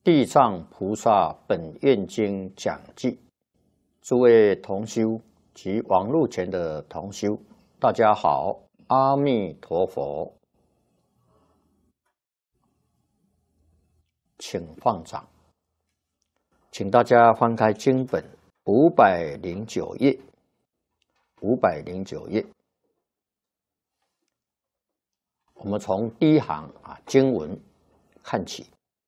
地藏菩萨本愿经讲记，诸位同修及网络前的同修，大家好，阿弥陀佛，请放掌，请大家翻开经本509页，509页，我们从第一行经文看起。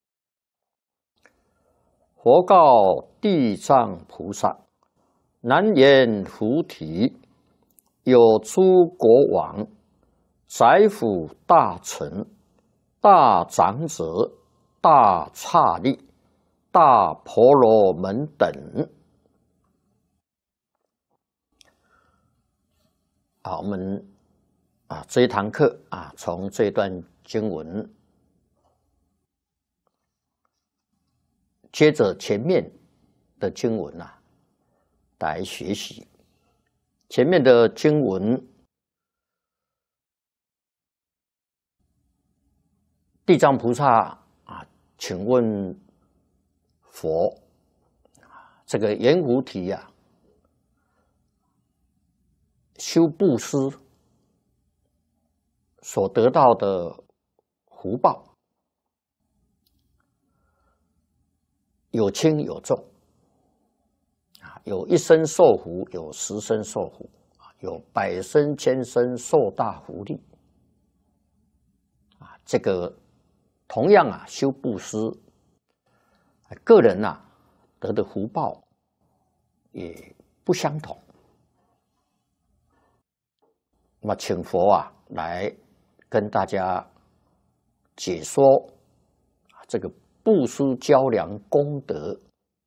佛告地藏菩萨：南阎浮提，有诸国王、宰辅大臣、大长者、大刹利、大婆罗门等。我们这一堂课从这段经文接着前面的经文来学习。前面的经文，地藏菩萨请问佛，这个阎浮提修布施所得到的福报，有轻有重，有一生受福，有10生受福，有100生、1000生受大福利。这个同样修布施，个人得的福报也不相同。那么，请佛来跟大家解说这个布施交良功德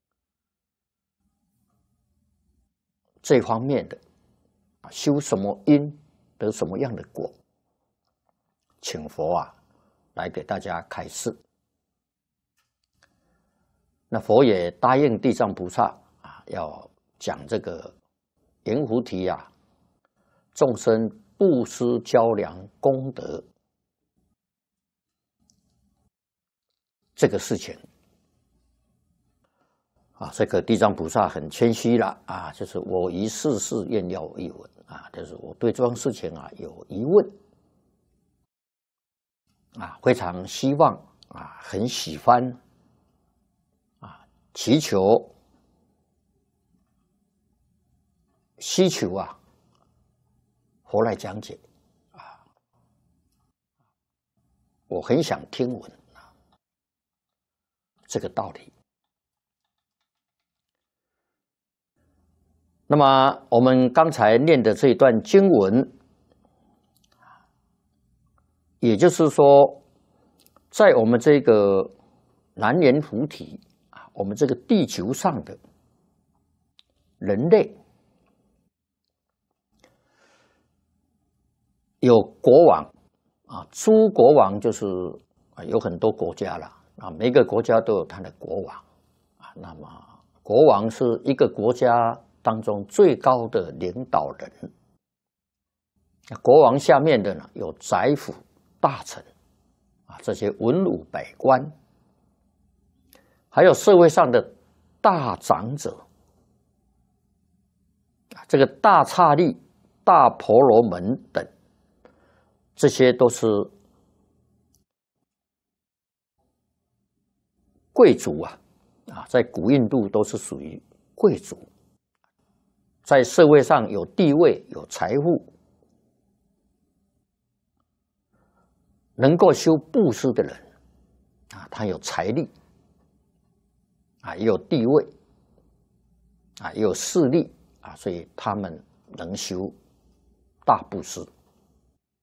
这方面的，修什么因得什么样的果，请佛来给大家开示。那佛也答应地藏菩萨要讲这个阎浮提众生布施交良功德这个事情这个地藏菩萨很谦虚了就是我于世事愿要一闻就是我对这桩事情有疑问非常希望很喜欢祈求希求佛来讲解我很想听闻这个道理。那么我们刚才念的这一段经文，也就是说，在我们这个南阎浮提我们这个地球上的人类，有国王诸国王就是有很多国家了每个国家都有他的国王那么国王是一个国家当中最高的领导人。国王下面的有宰辅大臣这些文武百官，还有社会上的大长者，这个大刹利、大婆罗门等，这些都是贵族在古印度都是属于贵族，在社会上有地位、有财富，能够修布施的人他有财力也有地位也有势力所以他们能修大布施。